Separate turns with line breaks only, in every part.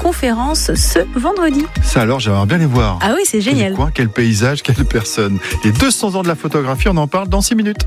conférence ce vendredi.
Ça alors, j'aimerais bien les voir.
Ah oui, c'est génial.
Quel coin, quel paysage, quelle personne. Les 200 ans de la photographie, on en parle dans 6 minutes.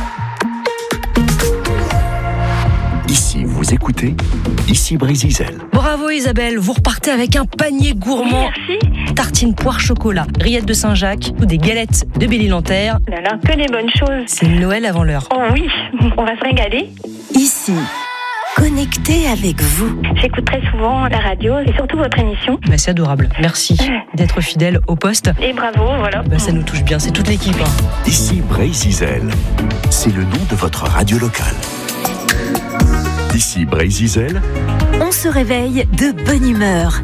Ici, vous écoutez, ici Brésil.
Bravo Isabelle, vous repartez avec un panier gourmand.
Merci.
Tartine poire chocolat, rillettes de Saint-Jacques ou des galettes de Belle-Île-en-Terre.
Oh là là, que des bonnes choses.
C'est Noël avant l'heure.
Oh oui, on va se régaler.
Ici, connecté avec vous.
J'écoute très souvent la radio et surtout votre émission.
C'est adorable, merci d'être fidèle au poste.
Et bravo, voilà.
Ça nous touche bien, c'est toute l'équipe.
Ici Brésil. C'est le nom de votre radio locale. Ici Brésil.
On se réveille de bonne humeur.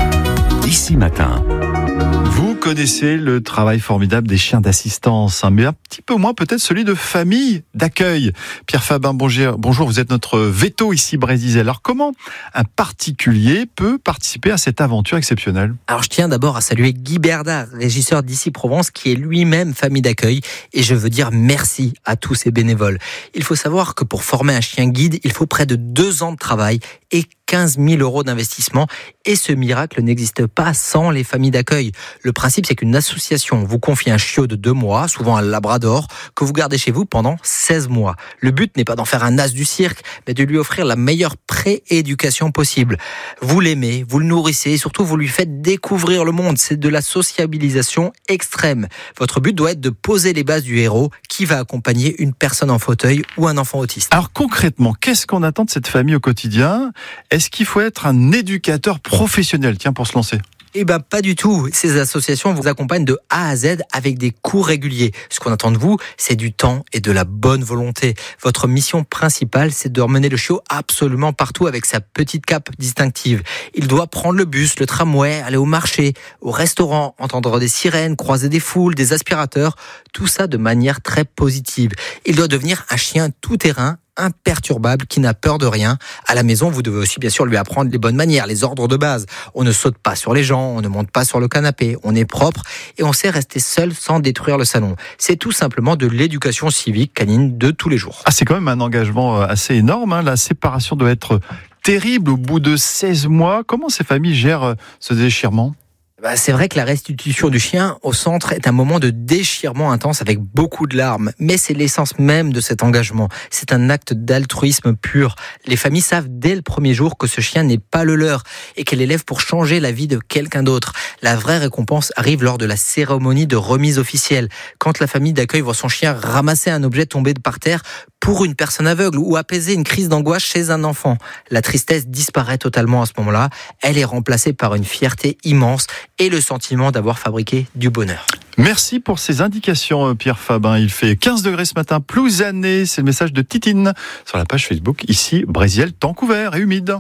Ici matin.
Vous connaissez le travail formidable des chiens d'assistance, mais un petit peu moins peut-être celui de famille d'accueil. Pierre Fabin, bonjour, vous êtes notre veto ici Brésil. Alors comment un particulier peut participer à cette aventure exceptionnelle ?
Alors je tiens d'abord à saluer Guy Berdard, régisseur d'Ici Provence, qui est lui-même famille d'accueil, et je veux dire merci à tous ces bénévoles. Il faut savoir que pour former un chien guide, il faut près de 2 ans de travail et 15 000 € d'investissement, et ce miracle n'existe pas sans les familles d'accueil. Le principe, c'est qu'une association vous confie un chiot de 2 mois, souvent un labrador, que vous gardez chez vous pendant 16 mois. Le but n'est pas d'en faire un as du cirque, mais de lui offrir la meilleure pré-éducation possible. Vous l'aimez, vous le nourrissez, et surtout vous lui faites découvrir le monde. C'est de la sociabilisation extrême. Votre but doit être de poser les bases du héros qui va accompagner une personne en fauteuil ou un enfant autiste.
Alors concrètement, qu'est-ce qu'on attend de cette famille au quotidien ? Est-ce qu'il faut être un éducateur professionnel, pour se lancer ?
Eh ben pas du tout. Ces associations vous accompagnent de A à Z avec des cours réguliers. Ce qu'on attend de vous, c'est du temps et de la bonne volonté. Votre mission principale, c'est de emmener le chiot absolument partout avec sa petite cape distinctive. Il doit prendre le bus, le tramway, aller au marché, au restaurant, entendre des sirènes, croiser des foules, des aspirateurs. Tout ça de manière très positive. Il doit devenir un chien tout-terrain, imperturbable, qui n'a peur de rien. À la maison, vous devez aussi bien sûr lui apprendre les bonnes manières, les ordres de base. On ne saute pas sur les gens, on ne monte pas sur le canapé, on est propre et on sait rester seul sans détruire le salon. C'est tout simplement de l'éducation civique canine de tous les jours.
Ah, c'est quand même un engagement assez énorme. La séparation doit être terrible au bout de 16 mois. Comment ces familles gèrent ce déchirement ?
C'est vrai que la restitution du chien au centre est un moment de déchirement intense avec beaucoup de larmes, mais c'est l'essence même de cet engagement. C'est un acte d'altruisme pur. Les familles savent dès le premier jour que ce chien n'est pas le leur et qu'elle élève pour changer la vie de quelqu'un d'autre. La vraie récompense arrive lors de la cérémonie de remise officielle, quand la famille d'accueil voit son chien ramasser un objet tombé par terre pour une personne aveugle ou apaiser une crise d'angoisse chez un enfant. La tristesse disparaît totalement à ce moment-là. Elle est remplacée par une fierté immense et le sentiment d'avoir fabriqué du bonheur.
Merci pour ces indications, Pierre Fabin. Il fait 15 degrés ce matin, plouzané. C'est le message de Titine sur la page Facebook. Ici, Brésil, temps couvert et humide.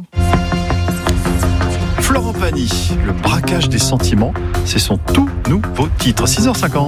Florent Pagny, le braquage des sentiments, c'est son tout nouveau titre. 6h50.